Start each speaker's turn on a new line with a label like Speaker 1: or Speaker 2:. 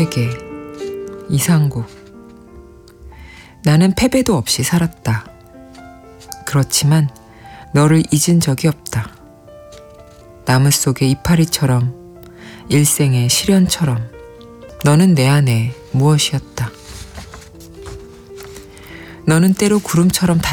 Speaker 1: 너에게 이상국. 나는 패배도 없이 살았다. 그렇지만 너를 잊은 적이 없다. 나무 속의 이파리처럼, 일생의 시련처럼 너는 내 안에 무엇이었다. 너는 때로 구름처럼